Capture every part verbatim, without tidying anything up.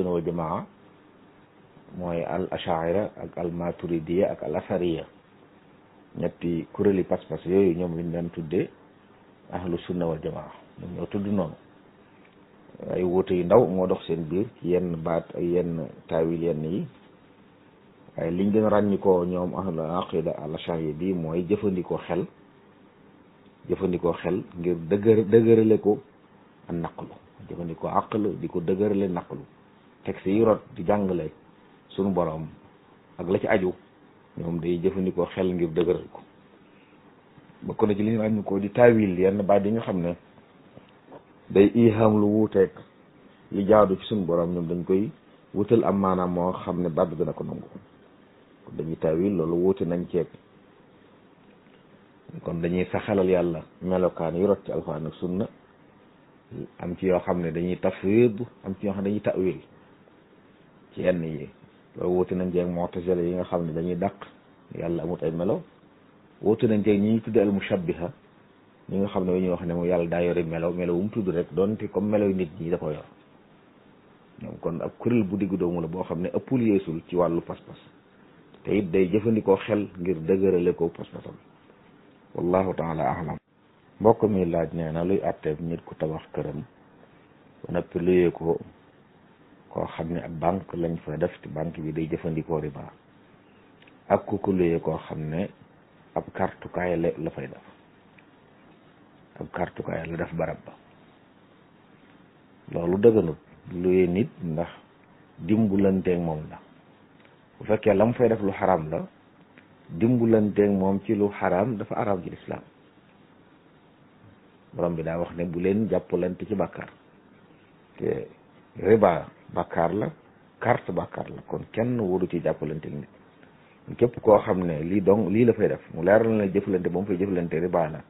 sunna wal jamaa mooy al ashaira ak al maturidiya ak al asariya ñetti kuréeli pas-pas yooyu ñoom lañ daan tuddee ahlu sunna wal jamaa ñoom ñoo tudd noonu ay wuute yu ndaw moo dox seen biir ci yenn baat ay yenn taawil yenn yi waaye liñ gën a ràññikoo ñoom ahlu aqida al ashariya bi mooy jëfandikoo xel jëfandikoo xel ngir dëgër dëgërale ko ak naqlu jëfandikoo aql di ko dëgërale naqlu texte yi rot di jàngale sunu borom ak la ci aju ñoom day jëfandikoo xel ngir dëgëral ko bokk na ci li ñu ràññu ko di taawil yenn baat yi nga xam ne day iham lu wuuteeg li jaadu ci sunu borom ñoom dañ koy wutal am maanaam moo xam ne baat dina ko nangu kon dañuy taawil loolu wuute nañ ceeb kon dañuy saxalal yàlla melokaan yu rot ci alxuraan ak sunna am ci yoo xam ne dañuy tafwid am ci yoo xam ne dañuy ta'wil ci yenn yi loolu wuute nañ ceeg mu'tazila yi nga xam ne dañuy dàq yàlla amut ay melo wuute nañ ceeg ñi ñuy tudde al mushabbiha ñi nga xam ne dañuy wax ne moom yàlla daa yori melo melo wu mu tudd rek doonte comme melo yu nit ñi da ko yor ñoom kon ab kuréel bu diggu doomu la boo xam ne ëppul yeesul ci wàllu pas-pas te it day jëfandikoo xel ngir dëgërale ko pas-pasam wallahu taala ahlam mbokk mi laaj nee na luy àtteeb nit ku tabax këram ba noppi luyee ko koo xam ne ab banque lañ fa def te banque bi day jëfandikoo riba ak ku ko luyee koo xam ne ab kartukaay la la fay def ab kartukaay la def barab ba loolu dëgganut luyee nit ndax dimbulanteeg moom la bu fekkee la mu fay def lu xaram la dimbulanteeg moom ci lu xaram dafa araam ci lislaam borom bi daa wax ne bu leen jàppalante ci bàkkaar te riba bàkkaar la carte bàkkaar la kon kenn waru ci jàppalante nit képp koo xam ne lii dong lii la fay def mu leer na la jëflante ba mu fay jëflante riba la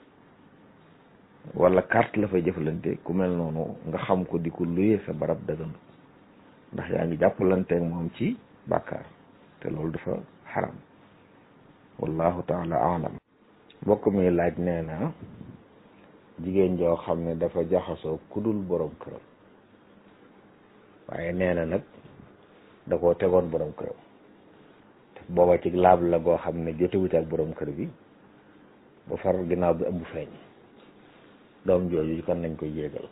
wala carte la fay jëflante ku mel noonu nga xam ko di ko luyee sa barab dëggan ndax yaa ngi jàppalanteeg moom ci bàkkaar te loolu dafa xaram wallahu taala alam mbokk mi laaj nee na jigéen joo xam ne dafa jaxasoo kudul borom këram waaye nee na nag da koo tegoon borom këram booba ci laab la goo xam ne jotewut ak borom kër bi ba far ginnaaw bi ëmb feeñ doom jooju kan nañ koy yéegal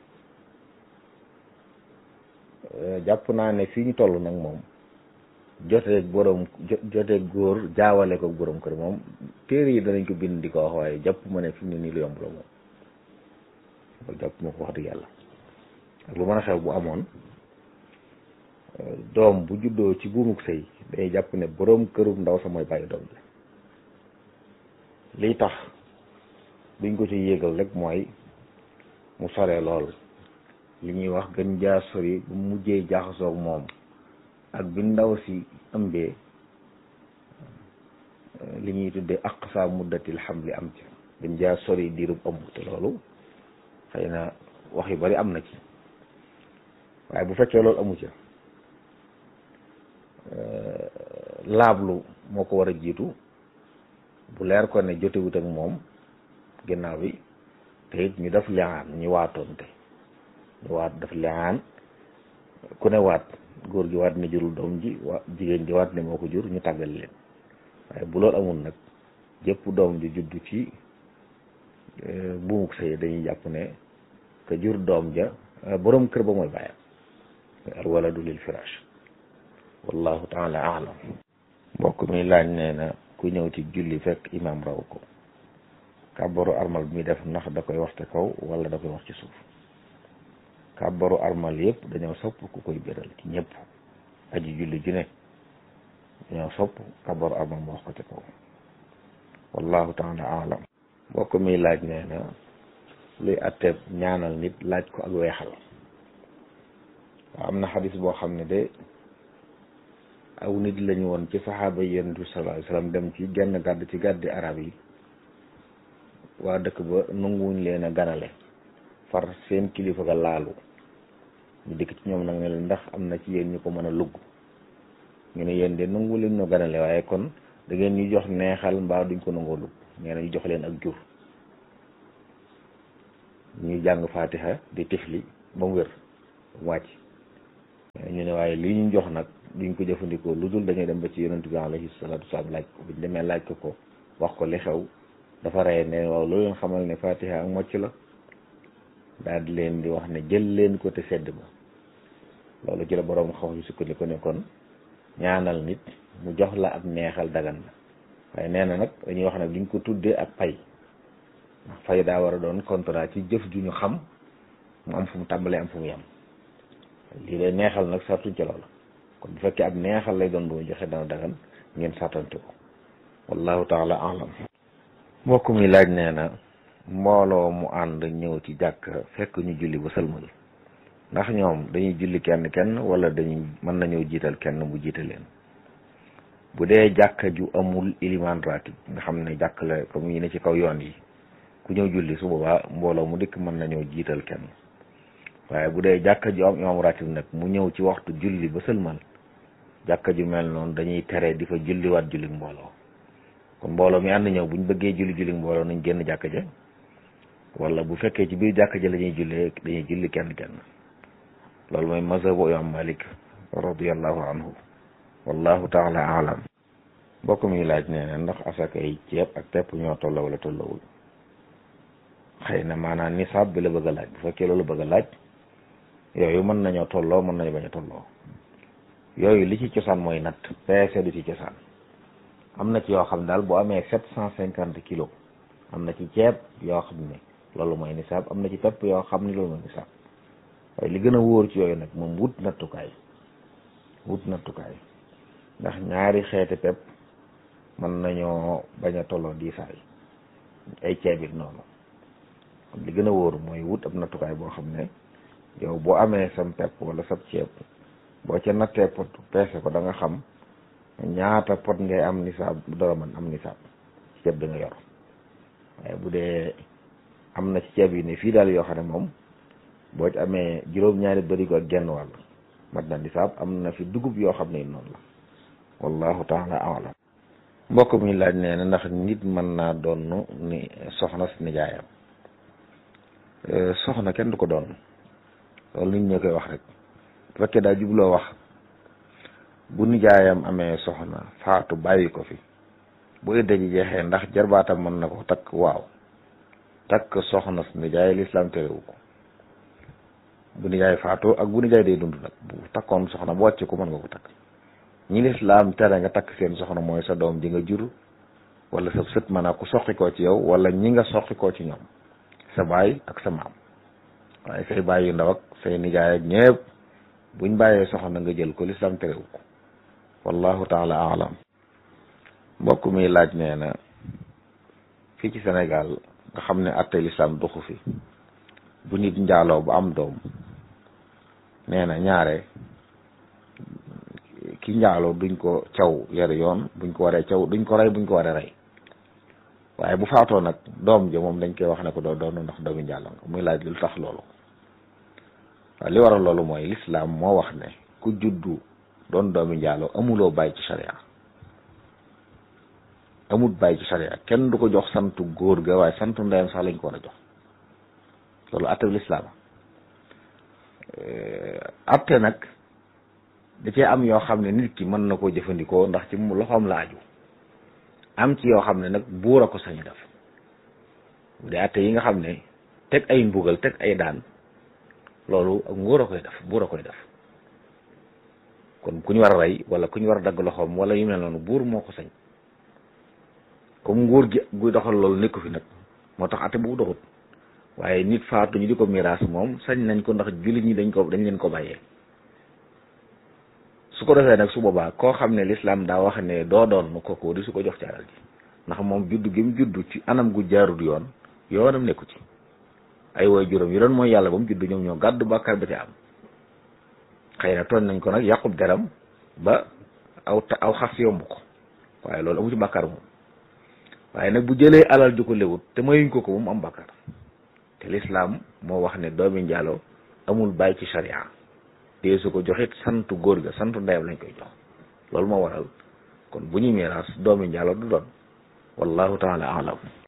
jàpp naa ne fii ñu toll nag moom joteeg borom joteeg góor jaawale ko borom kër moom téere yi danañ ko bind di ko wax waaye jàpp ma ne fi mu ne nii lu yomb la moom loolu jàpp ma ko wax dëgg yàlla ak lu mën a xew bu amoon doom bu juddoo ci buumuk sëy day jàpp ne borom kërum ndaw sa mooy bàyyi doom bi liy tax duñ ko ci yéegal rek mooy mu soree lool li ñuy wax gën jaa sori bu mujjee jaaxasoog moom ak bi ndaw si ëmbee li ñuy tuddee aqsa muddatil hamli am ci gën jaa sori diirub ëmb te loolu xëy na wax yu bari am na ci waaye bu fekkee loolu amu ca laablu moo ko war a jiitu bu leer ko ne jotewut ak moom ginnaaw bi te it ñu def liaan ñu waatoonte ñu waat def liaan ku ne waat góor gi waat ne jurul doom ji wa jigéen ji waat ne moo ko jur ñu tàggal leen waaye bu loolu amul nag jëpp doom ji juddu ci buumuk sëy dañuy jàpp ne que jur doom ja borom kër ba mooy bàyyam al waladu lil firaash wallahu taala alam mbokk mi laaj nee na ku ñëw ci julli fekk imam raw ko kàbbaru armal bi muy def ndax da koy wax te kaw wala da koy wax ci suuf kàbbaru armal yëpp dañoo sopp ku koy béral ci ñëpp aji julli ju ne dañoo sopp kàbbaru armal mu wax ko te kaw wallahu taala alam mbokk mi laaj nee na luy atteeb ñaanal nit laaj ko ak weexal waaw am na xadis boo xam ne de aw nit lañu woon ci saxaaba yi yonent bi sallallahu alayhi wasallam dem ci genn gàdd ci gàddi arab yi waa dëkk ba nanguwuñ leen a ganale far seen kilifa ga laalu ñu dikk ci ñoom nag ne leen ndax am na ci yéen ñu ko mën a lugg ñu ne yéen de nangu leen ñu ganale waaye kon da ngeen ñu jox neexal mbaa duñ ko nangoo lugg nee na ñu jox leen ak jur ñuy jàng fatiha di tifli ba mu wér mu wàcc ne waaye li ñu jox nag duñ ko jëfandikoo lu dul dañuy dem ba ci yonent bi alayhi salaatu wasalaam laaj ko buñ demee laaj ko ko wax ko li xew dafa rey ne waaw loolu leen xamal ne fatiha ak mocc la daal di leen di wax ne jël leen ko te sedd ma loolu ci la borom xaw yu sukkandiku ne kon ñaanal nit mu jox la ab neexal dagan la waaye nee na nag dañuy wax nag duñ ko tuddee ak pay ndax fay daa war a doon contrat ci jëf ju ñu xam mu am fu mu tàmbalee am fu mu yem lii lay neexal nag sartuñ ci loolu kon bu fekkee ab neexal lay doon bu mu joxe dana dagan ngeen sartante ko wallahu taala alam mbokk mi laaj nee na mbooloo mu ànd ñëw ci jàkk fekk ñu julli ba sëlmal ndax ñoom dañuy julli kenn kenn wala dañuy mën nañoo jiital kenn mu jiite leen bu dee jàkka ju amul iliman ratib nga xam ne jàkk la comme yi ne ci kaw yoon yi ku ñëw julli su boobaa mbooloo mu dikk mën nañoo jiital kenn waaye bu dee jàkka ju am imam ratib nag mu ñëw ci waxtu julli ba sëlmal jàkka ju mel noonu dañuy tere di fa julliwaat julli mbooloo kon mbooloo mi ànd ñëw buñ bëggee julli julli mbooloo nañ génn jàkka ja wala bu fekkee ci biir jàkka ja la ñuy jullee dañuy julli kenn kenn loolu mooy mazhabu imam Malik radiyallahu anhu wallahu taala alam mbokk mi laaj nee na ndax asaka yi ceeb ak pepp ñoo tolloo wala tolloowul xëy na maanaam nisaab bi la bëgg a laaj bu fekkee loolu bëgg a laaj yooyu mën nañoo tolloo mën nañu bañ a tolloo yooyu li ci cosaan mooy natt peese du ci cosaan am na ci yoo xam daal bu amee sept cent cinquante kilos am na ci ceeb yoo xam ne loolu mooy nisaab am na ci pepp yoo xam ne loolu mooy nisaab waaye li gën a wóor ci yooyu nag moom wut nattukaay wut nattukaay ndax ñaari xeeti pepp mën nañoo bañ a tolloo diisaay ay ceeb it noonu kon li gën a wóor mooy wut ab nattukaay boo xam ne yow boo amee sam pepp wala sab ceeb boo ca nattee pot peese ko da nga xam ñaata pot ngay am nisaab bu dara man am nisaab ci ceeb bi nga yor waaye bu dee am na ci ceeb yi ne fii daal yoo xam ne moom boo ci amee juróom-ñaari bërigo ak genn wàll mat na nisaab am na fi dugub yoo xam ne noonu la wallahu taala alam mbokk mi laaj nee na ndax nit mën naa doon ni soxna si nijaayam soxna kenn du ko doon loolu nit ñoo koy wax rek bu fekkee daa jubloo wax bu nijaayam amee soxna faatu bàyyi ko fi bu idda ji jeexee ndax jarbaatam mën na ko takk waaw takk soxna si nijaay lislaam terewu ko bu nijaay faatu ak bu nijaay day dund nag bu takkoon soxna bu wàcce ko mën nga ko takk ñi lislaam tere nga takk seen soxna mooy sa doom ji nga jur wala sa sët maanaam ku soqi koo ci yow wala ñi nga soqi koo ci ñoom sa baay ak sa maam waaye say baay yu ndaw ak say nijaay ak ñëpp buñ bàyyee soxna nga jël ko lislaam terewu ko wallahu taala alam mbokk mi laaj nee na fii ci Sénégal nga xam ne atte lislaam doxu fi bu nit njaaloo bu am doom nee na ñaare ki njaaloo duñ ko caw yar yoon buñ ko waree caw duñ ko rey buñ ko waree rey waaye bu faatoo nag doom ja moom dañ koy wax ne ko doo doon ndax doomi njaaloo nga muy laaj lu tax loolu waaw li waral loolu mooy lislaam moo wax ne ku juddu doon doomi njaaloo amuloo bàyyi ci sharia amul bàyyi ci sharia kenn du ko jox santu góor ga waaye santu ndeyam sax lañ ko war a jox loolu atte bi lislaam atte nag da cee am yoo xam ne nit ki mën na koo jëfandikoo ndax ci mu loxoom la aju am ci yoo xam ne nag buur a ko sañ def bu dee atte yi nga xam ne teg ay mbugal teg ay daan loolu ak nguur a koy def buur a koy def kon ku ñu war a rey wala ku ñu war a dagg loxoom wala yu mel noonu buur moo ko sañ comme nguur gi guy doxal loolu nekku fi nag moo tax atte bu doxut waaye nit faatu ñu di ko miraas moom sañ nañ ko ndax jullit ñi dañ ko dañ leen ko bàyyee su ko defee nag su boobaa koo xam ne lislaam daa wax ne doo doon kooku di su ko jox ci alal ji ndax moom juddu gi mu juddu ci anam gu jaarut yoon yoonam nekku ci ay woy juróom yi doon mooy yàlla ba mu juddu ñoom ñoo gàddu bàkkaar ba ci am xëy na tooñ nañ ko nag yàqub deram ba aw aw xas yomb ko waaye loolu amu ci bàkkaar moom waaye nag bu jëlee alal ju ko lewut te mayuñ ko ko moom am bàkkaar te lislaam moo wax ne doomi njaaloo amul bàyyi ci sharia te su ko joxit santu góor ga santu ndeyam lañ koy jox loolu moo waral kon bu ñuy miraas doomi njaaloo du doon wallahu taala alam